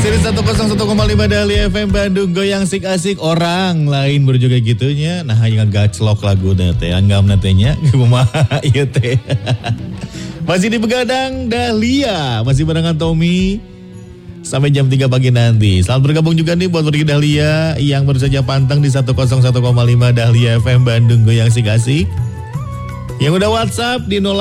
Masih di 101,5 Dahlia FM Bandung, goyang asik-asik orang lain berjoga gitunya. Nah, yang gaclok lagu teh, anggam natenya kumaha ieu teh. Masih di Begadang Dahlia, masih barengan Tommy sampai jam 3 pagi nanti. Selamat bergabung juga nih buat pergi Dahlia yang baru saja pantang di 101,5 Dahlia FM Bandung, goyang asik-asik. Yang udah WhatsApp di